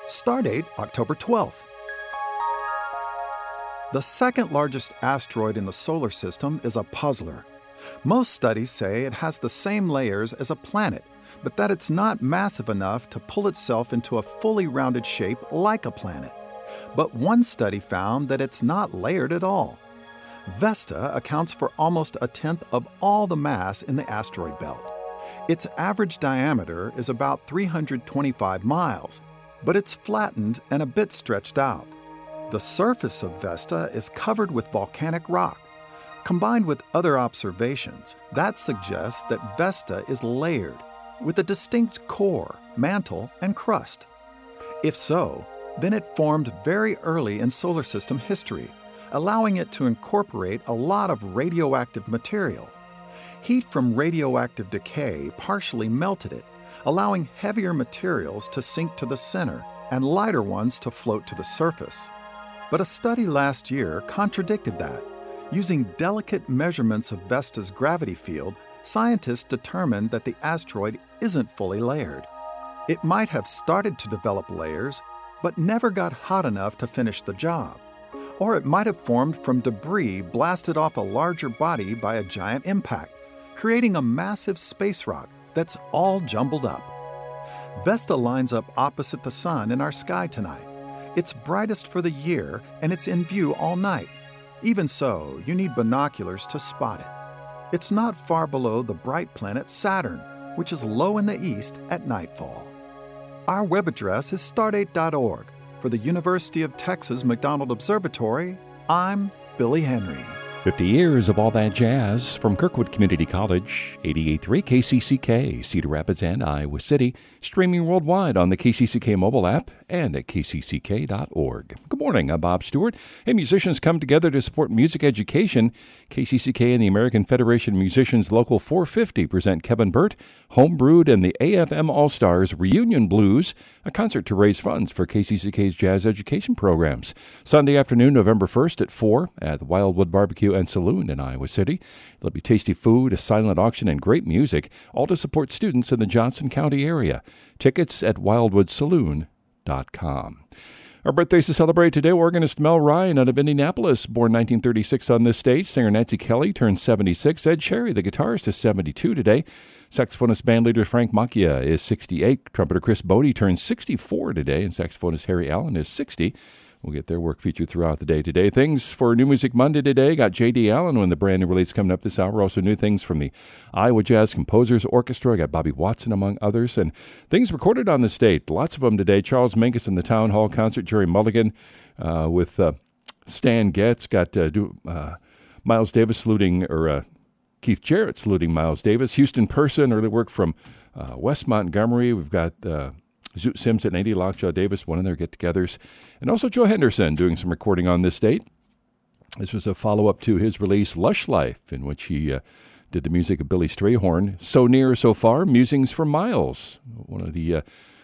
Stardate October 12th. The second largest asteroid in the solar system is a puzzler. Most studies say it has the same layers as a planet, but that it's not massive enough to pull itself into a fully rounded shape like a planet. But one study found that it's not layered at all. Vesta accounts for almost a tenth of all the mass in the asteroid belt. Its average diameter is about 325 miles, but it's flattened and a bit stretched out. The surface of Vesta is covered with volcanic rock. Combined with other observations, that suggests that Vesta is layered, with a distinct core, mantle, and crust. If so, then it formed very early in solar system history, allowing it to incorporate a lot of radioactive material. Heat from radioactive decay partially melted it, allowing heavier materials to sink to the center and lighter ones to float to the surface. But a study last year contradicted that. Using delicate measurements of Vesta's gravity field, scientists determined that the asteroid isn't fully layered. It might have started to develop layers, but never got hot enough to finish the job. Or it might have formed from debris blasted off a larger body by a giant impact, creating a massive space rock that's all jumbled up. Vesta lines up opposite the sun in our sky tonight. It's brightest for the year, and it's in view all night. Even so, you need binoculars to spot it. It's not far below the bright planet Saturn, which is low in the east at nightfall. Our web address is stardate.org. For the University of Texas McDonald Observatory, I'm Billy Henry. 50 years of all that jazz from Kirkwood Community College, 88.3 KCCK, Cedar Rapids and Iowa City, streaming worldwide on the KCCK mobile app and at kcck.org. Good morning, I'm Bob Stewart. Hey, musicians come together to support music education. KCCK and the American Federation of Musicians Local 450 present Kevin Burt, Homebrewed, and the AFM All-Stars Reunion Blues, a concert to raise funds for KCCK's jazz education programs. Sunday afternoon, November 1st at 4 at the Wildwood Barbecue and Saloon in Iowa City. There'll be tasty food, a silent auction, and great music, all to support students in the Johnson County area. Tickets at wildwoodsaloon.com. Our birthdays to celebrate today: organist Mel Ryan out of Indianapolis, born 1936 on this stage. Singer Nancy Kelly turned 76. Ed Cherry, the guitarist, is 72 today. Saxophonist bandleader Frank Macchia is 68. Trumpeter Chris Bodie turns 64 today, and saxophonist Harry Allen is 60. We'll get their work featured throughout the day today. Things for New Music Monday today: got J.D. Allen with the brand new release coming up this hour. Also new things from the Iowa Jazz Composers Orchestra. Got Bobby Watson among others. And things recorded on the state. Lots of them today. Charles Mingus in the Town Hall concert. Jerry Mulligan with Stan Getz. Got Miles Davis saluting, or Keith Jarrett saluting Miles Davis. Houston Person, early work from West Montgomery. We've got Zoot Sims and Andy Lockjaw Davis, one of their get-togethers. And also Joe Henderson doing some recording on this date. This was a follow-up to his release, Lush Life, in which he did the music of Billy Strayhorn. So Near, So Far, Musings from Miles. One of the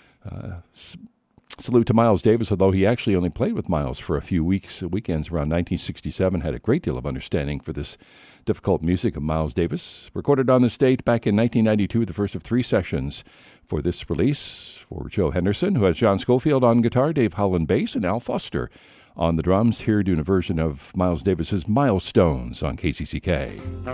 salute to Miles Davis, although he actually only played with Miles for a few weekends around 1967, had a great deal of understanding for this difficult music of Miles Davis. Recorded on this date back in 1992, the first of 3 sessions for this release for Joe Henderson, who has John Schofield on guitar, Dave Howland bass, and Al Foster on the drums. Here doing a version of Miles Davis's Milestones on KCCK.